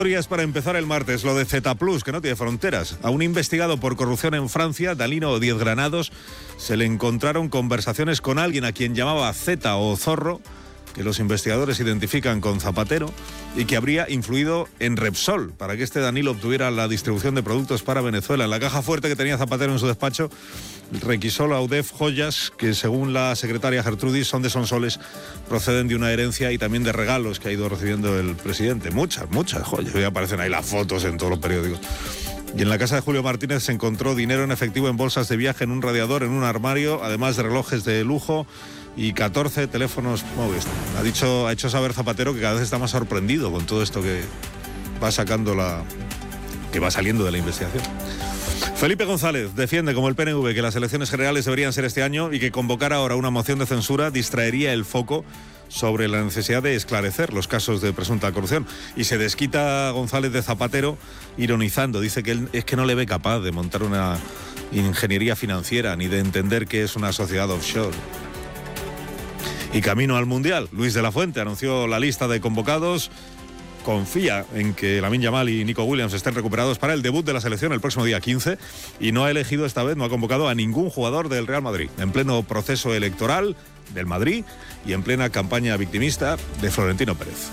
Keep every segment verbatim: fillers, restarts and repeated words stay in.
Historias para empezar el martes, lo de Zeta Plus, que no tiene fronteras. A un investigado por corrupción en Francia, Dalino Diez Granados, se le encontraron conversaciones con alguien a quien llamaba Zeta o Zorro, que los investigadores identifican con Zapatero, y que habría influido en Repsol para que este Danilo obtuviera la distribución de productos para Venezuela. En la caja fuerte que tenía Zapatero en su despacho, requisó la U D E F joyas que, según la secretaria Gertrudis, son de Sonsoles, proceden de una herencia y también de regalos que ha ido recibiendo el presidente. Muchas, muchas joyas. Hoy aparecen ahí las fotos en todos los periódicos. Y en la casa de Julio Martínez se encontró dinero en efectivo en bolsas de viaje, en un radiador, en un armario, además de relojes de lujo y catorce teléfonos móviles. Ha dicho, ha hecho saber Zapatero que cada vez está más sorprendido con todo esto que va sacando la, que va saliendo de la investigación. Felipe González defiende, como el P N V, que las elecciones generales deberían ser este año y que convocar ahora una moción de censura distraería el foco sobre la necesidad de esclarecer los casos de presunta corrupción. Y se desquita González de Zapatero ironizando. Dice que él es que no le ve capaz de montar una ingeniería financiera ni de entender qué es una sociedad offshore. Y camino al Mundial, Luis de la Fuente anunció la lista de convocados. Confía en que Lamine Yamal y Nico Williams estén recuperados para el debut de la selección el próximo día quince y no ha elegido esta vez, no ha convocado a ningún jugador del Real Madrid, en pleno proceso electoral del Madrid y en plena campaña victimista de Florentino Pérez.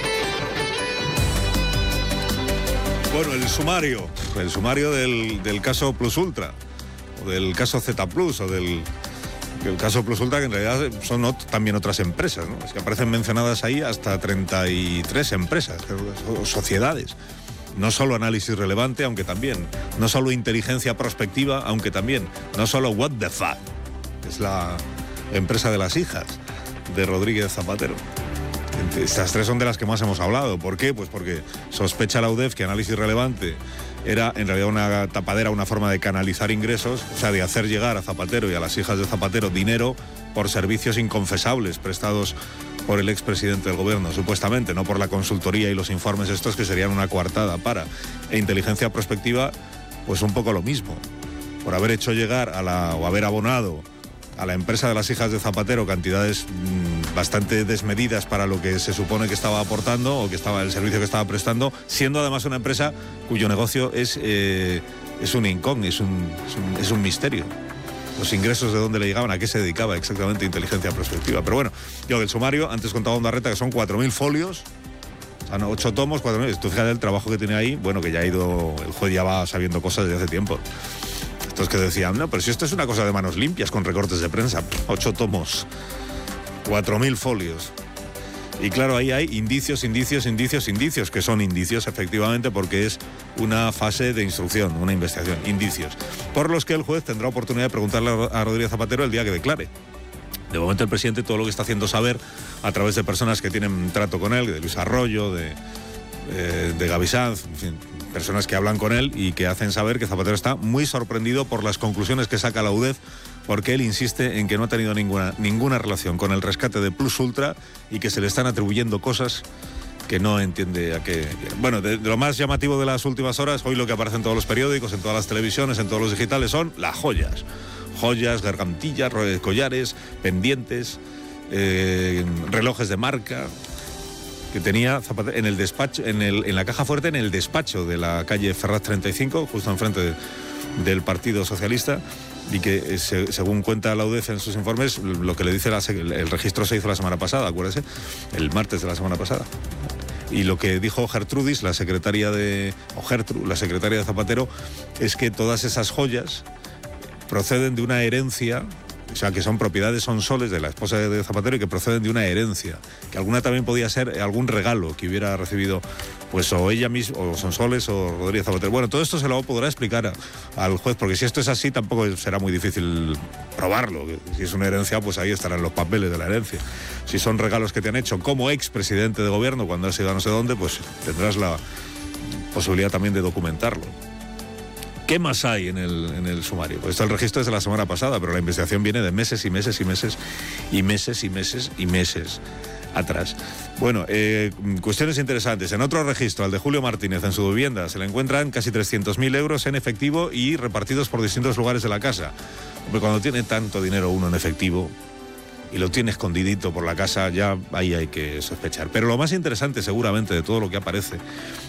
Bueno, el sumario, el sumario del, del caso Plus Ultra, o del caso Zeta Plus, o del... El caso Plus Ultra, que en realidad son ot- también otras empresas, ¿no? Es que aparecen mencionadas ahí hasta treinta y tres empresas, o sociedades. No solo análisis relevante, aunque también. No solo inteligencia prospectiva, aunque también. No solo what the fuck, que es la empresa de las hijas de Rodríguez Zapatero. Estas tres son de las que más hemos hablado. ¿Por qué? Pues porque sospecha la U D E F que análisis relevante era en realidad una tapadera, una forma de canalizar ingresos, o sea, de hacer llegar a Zapatero y a las hijas de Zapatero dinero por servicios inconfesables prestados por el expresidente del gobierno, supuestamente, no por la consultoría y los informes estos que serían una coartada para. E inteligencia prospectiva, pues un poco lo mismo, por haber hecho llegar a la, o haber abonado a la empresa de las hijas de Zapatero cantidades mmm, bastante desmedidas para lo que se supone que estaba aportando o que estaba el servicio que estaba prestando, siendo además una empresa cuyo negocio es, eh, es un incógnito, es un, es, un, es un misterio. Los ingresos de dónde le llegaban, a qué se dedicaba exactamente inteligencia prospectiva. Pero bueno, yo del sumario, antes contaba Ondarreta que son cuatro mil folios, o sea, no, ocho tomos, cuatro mil. Tú fíjate el trabajo que tiene ahí, bueno, que ya ha ido, el juez ya va sabiendo cosas desde hace tiempo. Los que decían, no, pero si esto es una cosa de manos limpias con recortes de prensa, ocho tomos, cuatro mil folios. Y claro, ahí hay indicios, indicios, indicios, indicios, que son indicios efectivamente porque es una fase de instrucción, una investigación, indicios, por los que el juez tendrá oportunidad de preguntarle a Rodríguez Zapatero el día que declare. De momento el presidente todo lo que está haciendo saber a través de personas que tienen trato con él, de Luis Arroyo, de, eh, de Gaby Sanz, en fin, personas que hablan con él y que hacen saber que Zapatero está muy sorprendido por las conclusiones que saca la U D E F, porque él insiste en que no ha tenido ninguna, ninguna relación con el rescate de Plus Ultra y que se le están atribuyendo cosas que no entiende a qué. Bueno, de, de lo más llamativo de las últimas horas, hoy lo que aparece en todos los periódicos, en todas las televisiones, en todos los digitales, son las joyas. Joyas, gargantillas, collares, pendientes, eh, relojes de marca que tenía Zapatero en el despacho, en, el, en la caja fuerte, en el despacho de la calle Ferraz treinta y cinco, justo enfrente de, del Partido Socialista, y que se, según cuenta la U D E F en sus informes, lo que le dice la, el, el registro se hizo la semana pasada, acuérdese, el martes de la semana pasada. Y lo que dijo Gertrudis, la secretaria de, o Gertru, la secretaria de Zapatero, es que todas esas joyas proceden de una herencia, o sea, que son propiedades Sonsoles de la esposa de Zapatero y que proceden de una herencia, que alguna también podía ser algún regalo que hubiera recibido, pues o ella misma, o Sonsoles o Rodríguez Zapatero. Bueno, todo esto se lo podrá explicar a, al juez, porque si esto es así tampoco será muy difícil probarlo. Si es una herencia, pues ahí estarán los papeles de la herencia. Si son regalos que te han hecho como expresidente de gobierno cuando has ido a no sé dónde, pues tendrás la posibilidad también de documentarlo. ¿Qué más hay en el, en el sumario? Pues esto el registro es de la semana pasada, pero la investigación viene de meses y meses y meses y meses y meses y meses atrás. Bueno, eh, cuestiones interesantes. En otro registro, al de Julio Martínez, en su vivienda, se le encuentran casi trescientos mil euros en efectivo y repartidos por distintos lugares de la casa. Porque cuando tiene tanto dinero uno en efectivo y lo tiene escondidito por la casa, ya ahí hay que sospechar. Pero lo más interesante seguramente de todo lo que aparece